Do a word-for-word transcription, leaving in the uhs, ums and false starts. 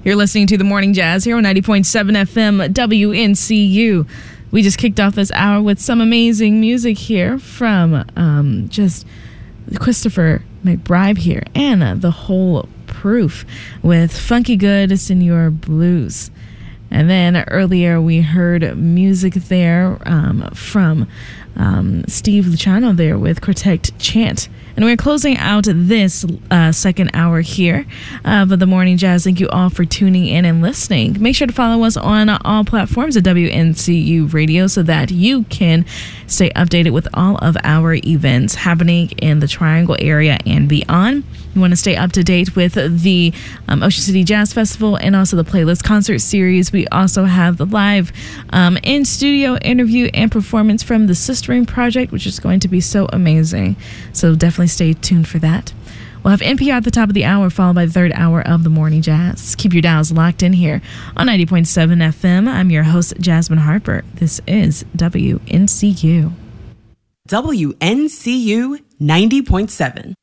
You're listening to The Morning Jazz here on ninety point seven F M W N C U. We just kicked off this hour with some amazing music here from um, just Christopher McBride here and uh, The Whole Proof with Funky Good Senor Blues. And then earlier we heard music there um, from um, Steve Luciano there with Quartet Chant. And we're closing out this uh, second hour here of the Morning Jazz. Thank you all for tuning in and listening. Make sure to follow us on all platforms at W N C U Radio so that you can stay updated with all of our events happening in the Triangle area and beyond. You want to stay up to date with the um, Ocean City Jazz Festival and also the Playlist Concert Series. We also have the live um, in-studio interview and performance from the Sistering Project, which is going to be so amazing. So definitely stay tuned for that. We'll have N P R at the top of the hour, followed by the third hour of the Morning Jazz. Keep your dials locked in here on ninety point seven F M. I'm your host, Jasmine Harper. This is W N C U. W N C U ninety point seven.